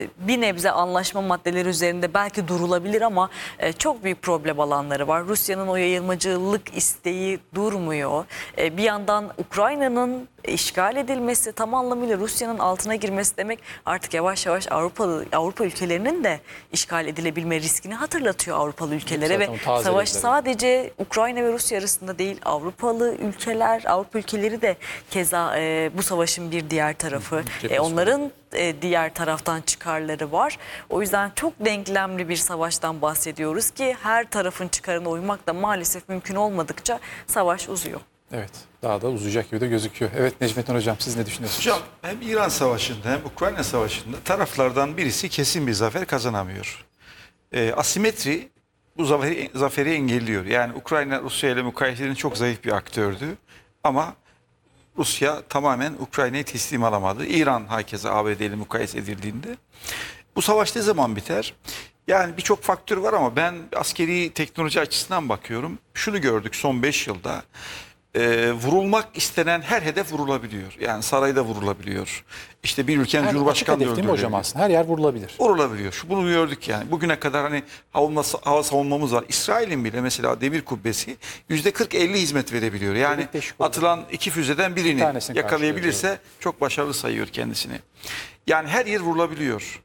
bir nebze anlaşma maddeleri üzerinde belki durulabilir ama çok büyük problem alanları var. Rusya'nın o yayılmacılık isteği durmuyor. Bir yandan Ukrayna'nın işgal edilmesi, tam anlamıyla Rusya'nın altına girmesi demek artık yavaş yavaş Avrupa ülkelerinin de işgal edilebilme riskini hatırlatıyor Avrupalı ülkelere ve savaş sadece Ukrayna ve Rusya arasında değil, Avrupalı ülkeler, Avrupa ülkeleri de keza bu savaşın bir diğer tarafı. Onların diğer taraftan çıkarları var. O yüzden çok denklemli bir savaştan bahsediyoruz ki her tarafın çıkarına uymak da maalesef mümkün olmadıkça savaş uzuyor. Evet, daha da uzayacak gibi de gözüküyor. Evet Necmettin Hocam, siz ne düşünüyorsunuz? Hocam hem İran Savaşı'nda hem Ukrayna Savaşı'nda taraflardan birisi kesin bir zafer kazanamıyor. Asimetri bu zaferi engelliyor. Yani Ukrayna Rusya ile mukayesenin çok zayıf bir aktördü. Ama Rusya tamamen Ukrayna'yı teslim alamadı. İran hakeza ABD ile mukayese edildiğinde. Bu savaş ne zaman biter? Yani birçok faktör var ama ben askeri teknoloji açısından bakıyorum. Şunu gördük son 5 yılda. Vurulmak istenen her hedef vurulabiliyor. Yani sarayda vurulabiliyor. İşte bir ülkenin cumhurbaşkanı da öldürülebiliyor. Hocam aslında her yer vurulabilir. Vurulabiliyor. Bunu gördük yani. Bugüne kadar hani hava savunmamız var. İsrail'in bile mesela demir kubbesi %40-50 hizmet verebiliyor. Yani atılan 2 füzeden birini yakalayabilirse çok başarılı sayıyor kendisini. Yani her yer vurulabiliyor.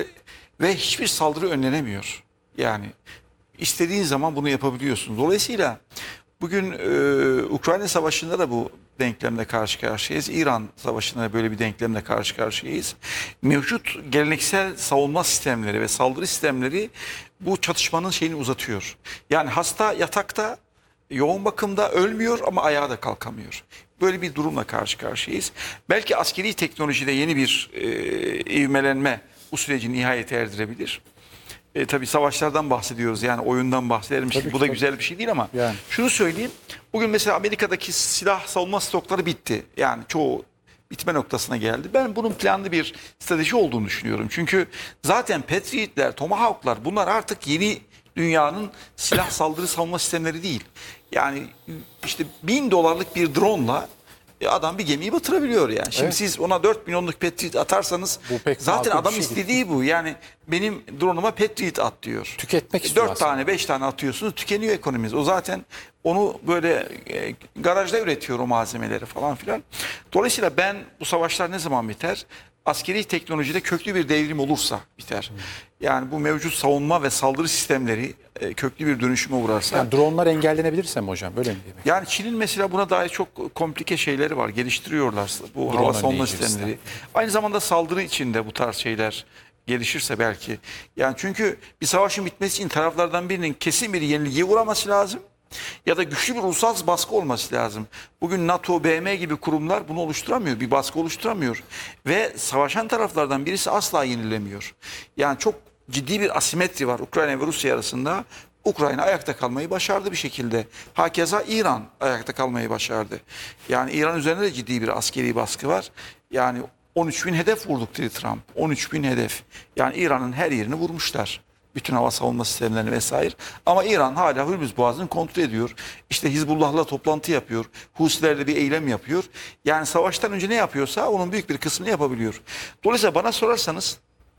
Ve hiçbir saldırı önlenemiyor. Yani istediğin zaman bunu yapabiliyorsun. Dolayısıyla bugün Ukrayna Savaşı'nda da bu denklemle karşı karşıyayız. İran Savaşı'nda da böyle bir denklemle karşı karşıyayız. Mevcut geleneksel savunma sistemleri ve saldırı sistemleri bu çatışmanın şeyini uzatıyor. Yani hasta yatakta, yoğun bakımda ölmüyor ama ayağa da kalkamıyor. Böyle bir durumla karşı karşıyayız. Belki askeri teknolojide yeni bir ivmelenme bu süreci nihayete erdirebilir. Tabii savaşlardan bahsediyoruz, yani oyundan bahsedelim. Tabii bu da güzel bir şey değil ama yani şunu söyleyeyim. Bugün mesela Amerika'daki silah savunma stokları bitti. Yani çoğu bitme noktasına geldi. Ben bunun planlı bir strateji olduğunu düşünüyorum. Çünkü zaten Patriot'ler, Tomahawk'lar bunlar artık yeni dünyanın silah saldırı savunma sistemleri değil. Yani işte $1000 bir drone'la adam bir gemiyi batırabiliyor yani. Şimdi siz ona 4 milyonluk Patriot atarsanız zaten adam istediği bu. Yani benim drone'uma Patriot at diyor. Tüketmek istiyor 4 tane 5 tane atıyorsunuz, tükeniyor ekonomimiz. O zaten onu böyle garajda üretiyor o malzemeleri falan filan. Dolayısıyla ben bu savaşlar ne zaman biter? Askeri teknolojide köklü bir devrim olursa biter. Yani bu mevcut savunma ve saldırı sistemleri köklü bir dönüşüme uğrarsa. Yani dronlar engellenebilirse mi hocam? Böyle mi demek? Yani Çin'in mesela buna dair çok komplike şeyleri var. Geliştiriyorlar bu hava savunma sistemleri. Aynı zamanda saldırı içinde bu tarz şeyler gelişirse belki. Yani çünkü bir savaşın bitmesi için taraflardan birinin kesin bir yenilgiye uğraması lazım. Ya da güçlü bir ulusal baskı olması lazım. Bugün NATO, BM gibi kurumlar bunu oluşturamıyor. Bir baskı oluşturamıyor. Ve savaşan taraflardan birisi asla yenilemiyor. Yani çok ciddi bir asimetri var Ukrayna ve Rusya arasında. Ukrayna ayakta kalmayı başardı bir şekilde. Hakeza İran ayakta kalmayı başardı. Yani İran üzerinde de ciddi bir askeri baskı var. Yani 13.000 hedef vurduk dedi Trump. 13.000 hedef. Yani İran'ın her yerini vurmuşlar. Bütün hava savunma sistemlerini vesaire. Ama İran hala Hürmüz Boğazı'nı kontrol ediyor. İşte Hizbullah'la toplantı yapıyor. Husilerle bir eylem yapıyor. Yani savaştan önce ne yapıyorsa onun büyük bir kısmını yapabiliyor. Dolayısıyla bana sorarsanız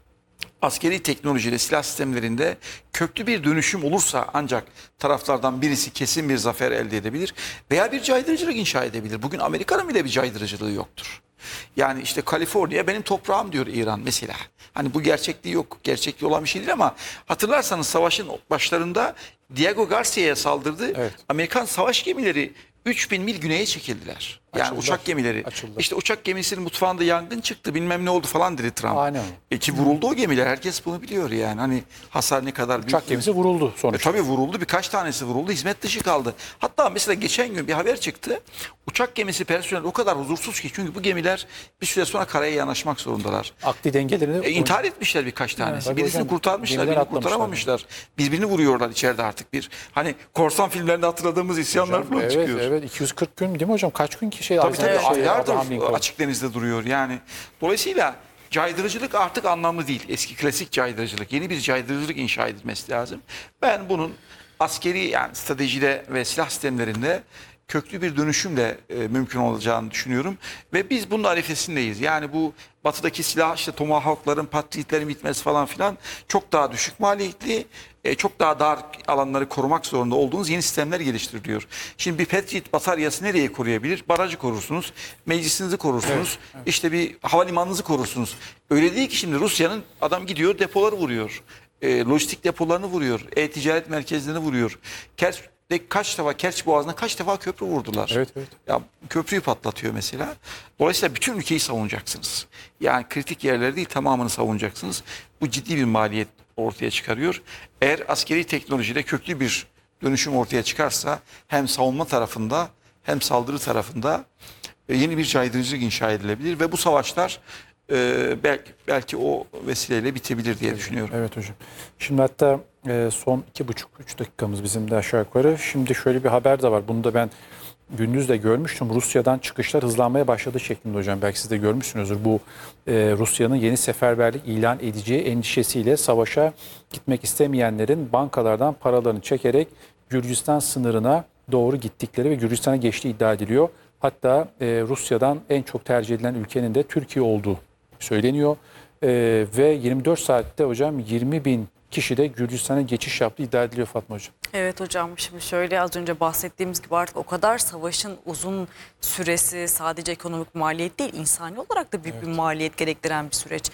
askeri teknolojide, silah sistemlerinde köklü bir dönüşüm olursa ancak taraflardan birisi kesin bir zafer elde edebilir veya bir caydırıcılık inşa edebilir. Bugün Amerika'nın bile bir caydırıcılığı yoktur. Yani işte Kaliforniya benim toprağım diyor İran mesela. Hani bu gerçekliği yok. Gerçekliği olan bir şey değil ama hatırlarsanız savaşın başlarında Diego Garcia'ya saldırdı. Evet. Amerikan savaş gemileri 3000 mil güneye çekildiler. Yani uçak gemileri. İşte uçak gemisinin mutfağında yangın çıktı, bilmem ne oldu falan dedi Trump. Aynen. Ki vuruldu o gemiler. Herkes bunu biliyor yani. Hani hasar ne kadar büyük. Uçak gemisi vuruldu sonuçta. Tabii vuruldu. Birkaç tanesi vuruldu. Hizmet dışı kaldı. Hatta mesela geçen gün bir haber çıktı. Uçak gemisi personeli o kadar huzursuz ki. Çünkü bu gemiler bir süre sonra karaya yanaşmak zorundalar. Akli dengelerini... intihar etmişler birkaç tanesi. Evet, birisini kurtarmışlar, birini kurtaramamışlar. Birbirini vuruyorlar içeride artık. Hani korsan filmlerinde hatırladığımız isyanlar hocam, falan çıkıyor. Evet, 240 gün değil mi hocam? Kaç gün ki şey... Tabii aylardır açık denizde duruyor yani. Dolayısıyla caydırıcılık artık anlamlı değil. Eski klasik caydırıcılık. Yeni bir caydırıcılık inşa edilmesi lazım. Ben bunun askeri yani stratejide ve silah sistemlerinde köklü bir dönüşümle mümkün olacağını düşünüyorum. Ve biz bunun arifesindeyiz. Yani bu batıdaki silah işte Tomahawk'ların, Patriot'lerin bitmesi falan filan çok daha düşük maliyetli, çok daha dar alanları korumak zorunda olduğunuz yeni sistemler geliştiriliyor. Şimdi bir Patriot bataryası nereye koruyabilir? Barajı korursunuz, meclisinizi korursunuz, işte bir havalimanınızı korursunuz. Öyle değil ki şimdi Rusya'nın adam gidiyor depoları vuruyor. Lojistik depolarını vuruyor, e-ticaret merkezlerini vuruyor. Kerç Boğazı'na kaç defa köprü vurdular. Evet. Ya köprüyü patlatıyor mesela. Dolayısıyla bütün ülkeyi savunacaksınız. Yani kritik yerleri değil tamamını savunacaksınız. Bu ciddi bir maliyet ortaya çıkarıyor. Eğer askeri teknolojide köklü bir dönüşüm ortaya çıkarsa hem savunma tarafında hem saldırı tarafında yeni bir caydırıcılık inşa edilebilir ve bu savaşlar belki o vesileyle bitebilir diye düşünüyorum. Evet hocam. Şimdi hatta son 2,5-3 dakikamız bizim de aşağı yukarı. Şimdi şöyle bir haber de var. Bunu da ben gündüz de görmüştüm. Rusya'dan çıkışlar hızlanmaya başladı şeklinde hocam. Belki siz de görmüşsünüzdür. Bu Rusya'nın yeni seferberlik ilan edeceği endişesiyle savaşa gitmek istemeyenlerin bankalardan paralarını çekerek Gürcistan sınırına doğru gittikleri ve Gürcistan'a geçtiği iddia ediliyor. Hatta Rusya'dan en çok tercih edilen ülkenin de Türkiye olduğu söyleniyor. Ve 24 saatte hocam 20.000 kişi de Gürcistan'a geçiş yaptığı iddia ediliyor Fatma hocam. Evet hocam, şimdi şöyle az önce bahsettiğimiz gibi artık o kadar savaşın uzun süresi sadece ekonomik maliyet değil, insani olarak da büyük bir maliyet gerektiren bir süreç.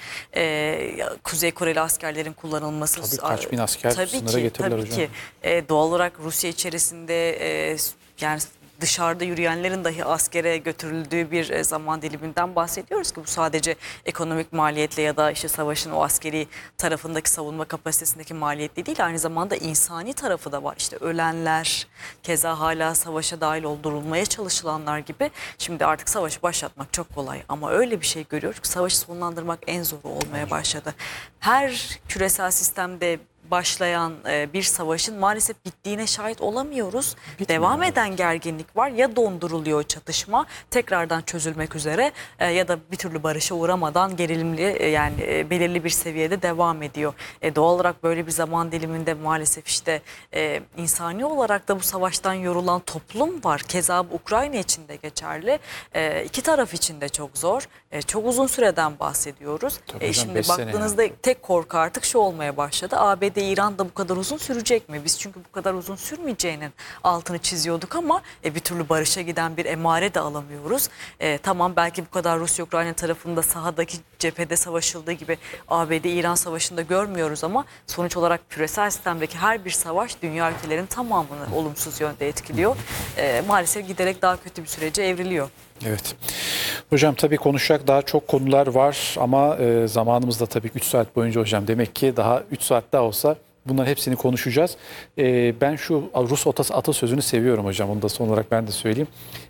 Kuzey Koreli askerlerin kullanılması. Tabii kaç bin asker sınıra getirirler hocam. Tabii ki. Doğal olarak Rusya içerisinde yani dışarıda yürüyenlerin dahi askere götürüldüğü bir zaman diliminden bahsediyoruz ki bu sadece ekonomik maliyetle ya da işte savaşın o askeri tarafındaki savunma kapasitesindeki maliyetle değil, aynı zamanda insani tarafı da var. İşte ölenler, keza hala savaşa dahil oldurulmaya çalışılanlar gibi. Şimdi artık savaşı başlatmak çok kolay ama öyle bir şey görüyoruz ki savaşı sonlandırmak en zoru olmaya başladı. Her küresel sistemde başlayan bir savaşın maalesef bittiğine şahit olamıyoruz. Devam eden gerginlik var. Ya donduruluyor çatışma tekrardan çözülmek üzere ya da bir türlü barışa uğramadan gerilimli yani belirli bir seviyede devam ediyor. Doğal olarak böyle bir zaman diliminde maalesef işte insani olarak da bu savaştan yorulan toplum var. Keza Ukrayna için de geçerli. İki taraf için de çok zor. Çok uzun süreden bahsediyoruz. Şimdi baktığınızda tek korku artık şu olmaya başladı. ABD İran'da bu kadar uzun sürecek mi? Biz çünkü bu kadar uzun sürmeyeceğinin altını çiziyorduk ama bir türlü barışa giden bir emare de alamıyoruz. Tamam, belki bu kadar Rusya-Ukrayna tarafında sahadaki cephede savaşıldığı gibi ABD-İran savaşında görmüyoruz ama sonuç olarak küresel sistemdeki her bir savaş dünya ülkelerin tamamını olumsuz yönde etkiliyor. Maalesef giderek daha kötü bir sürece evriliyor. Evet. Hocam tabii konuşacak daha çok konular var ama zamanımız da tabii 3 saat boyunca hocam. Demek ki daha 3 saat daha olsa bunların hepsini konuşacağız. Ben şu Rus atasözünü seviyorum hocam. Onu da son olarak ben de söyleyeyim.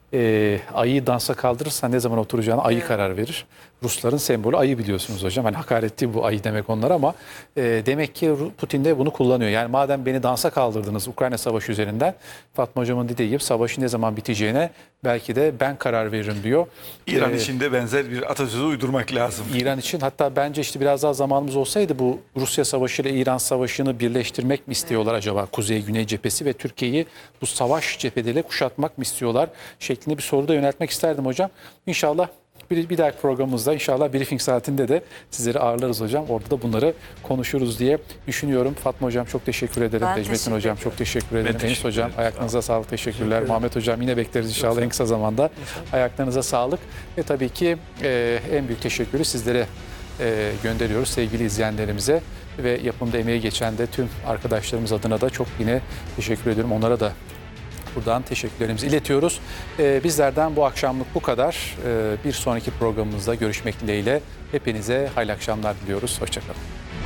Ayıyı dansa kaldırırsan ne zaman oturacağına ayı karar verir. Rusların sembolü ayı biliyorsunuz hocam. Hani hakaret değil bu ayı demek onlara ama demek ki Putin de bunu kullanıyor. Yani madem beni dansa kaldırdınız Ukrayna Savaşı üzerinden, Fatma hocamın dediği gibi savaşın ne zaman biteceğine belki de ben karar veririm diyor. İran için de benzer bir atasözü uydurmak lazım. İran için hatta bence işte biraz daha zamanımız olsaydı bu Rusya Savaşı ile İran Savaşı'nı birleştirmek mi istiyorlar acaba? Kuzey-Güney cephesi ve Türkiye'yi bu savaş cepheleriyle kuşatmak mı istiyorlar? Şeklinde bir soru da yöneltmek isterdim hocam. İnşallah bir dahaki programımızda inşallah briefing saatinde de sizleri ağırlarız hocam. Orada da bunları konuşuruz diye düşünüyorum. Fatma hocam çok teşekkür ederim. Necmettin hocam çok teşekkür ederim. Enis hocam ayaklarınıza sağlık, teşekkürler. Muhammed hocam yine bekleriz inşallah en kısa zamanda. Ayaklarınıza sağlık ve tabii ki en büyük teşekkürü sizlere gönderiyoruz sevgili izleyenlerimize ve yapımda emeği geçen de tüm arkadaşlarımız adına da çok yine teşekkür ediyorum. Onlara da buradan teşekkürlerimizi iletiyoruz. Bizlerden bu akşamlık bu kadar. Bir sonraki programımızda görüşmek dileğiyle hepinize hayırlı akşamlar diliyoruz. Hoşçakalın.